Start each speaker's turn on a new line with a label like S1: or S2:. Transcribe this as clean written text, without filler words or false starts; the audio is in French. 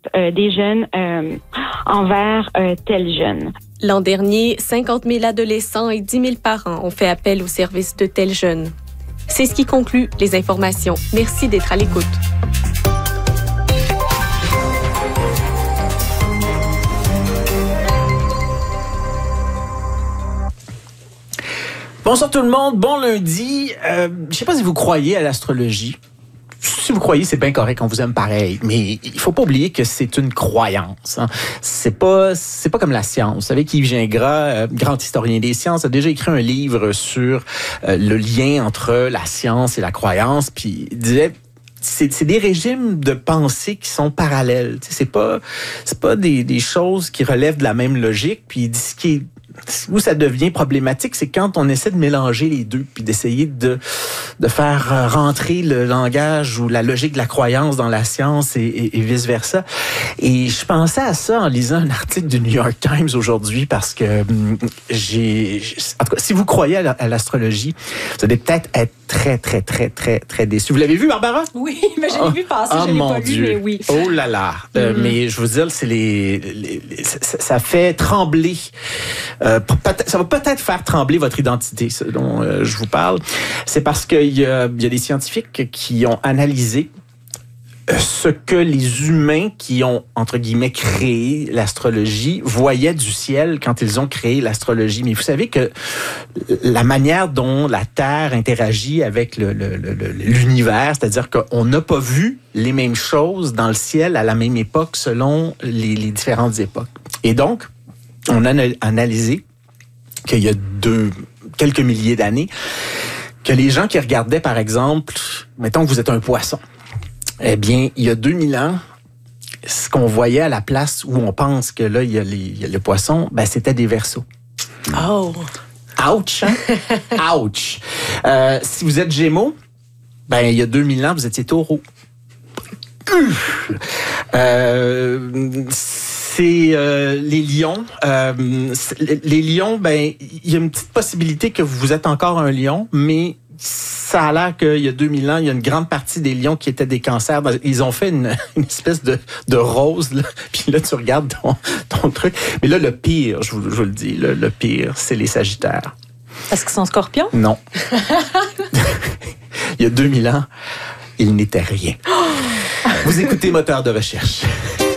S1: des jeunes envers tel jeune.
S2: L'an dernier, 50 000 adolescents et 10 000 parents ont fait appel au service de tels jeunes. C'est ce qui conclut les informations. Merci d'être à l'écoute.
S3: Bonsoir tout le monde, bon lundi. Je sais pas si vous croyez à l'astrologie. Si vous croyez, c'est bien correct, on vous aime pareil. Mais il faut pas oublier que c'est une croyance. Hein. C'est pas comme la science. Vous savez qu'Yves Gingras, grand historien des sciences, a déjà écrit un livre sur le lien entre la science et la croyance. Puis il disait, c'est des régimes de pensée qui sont parallèles. C'est pas des choses qui relèvent de la même logique. Puis il dit où ça devient problématique, c'est quand on essaie de mélanger les deux, puis d'essayer de faire rentrer le langage ou la logique de la croyance dans la science et vice-versa. Et je pensais à ça en lisant un article du New York Times aujourd'hui parce que en tout cas, si vous croyez à l'astrologie, vous allez peut-être être très, très, très, très, très déçu. Vous l'avez vu, Barbara?
S4: Oui, mais je l'ai vu passer, je l'ai pas lu, mais oui.
S3: Oh là là! Mais je veux dire, c'est ça fait trembler. Ça va peut-être faire trembler votre identité, ce dont je vous parle. C'est parce qu'il y a des scientifiques qui ont analysé ce que les humains qui ont, entre guillemets, créé l'astrologie voyaient du ciel quand ils ont créé l'astrologie. Mais vous savez que la manière dont la Terre interagit avec l'univers, c'est-à-dire qu'on n'a pas vu les mêmes choses dans le ciel à la même époque selon les différentes époques. Et donc, on a analysé qu'il y a quelques milliers d'années, que les gens qui regardaient, par exemple, mettons que vous êtes un poisson, eh bien, il y a 2000 ans, ce qu'on voyait à la place où on pense que là, il y a le poisson, ben, c'était des Verseaux.
S4: Oh!
S3: Ouch! Hein? Ouch! Si vous êtes Gémeaux, ben, il y a 2000 ans, vous étiez Taureau. Les lions. Les lions, ben, il y a une petite possibilité que vous êtes encore un lion, mais ça a l'air qu'il y a 2000 ans, il y a une grande partie des lions qui étaient des cancers. Ils ont fait une espèce de rose, là. Puis là, tu regardes ton truc. Mais là, le pire, je vous le dis, le pire, c'est les Sagittaires.
S4: Est-ce qu'ils sont scorpions?
S3: Non. Il y a 2000 ans, ils n'étaient rien. Vous écoutez Moteur de recherche.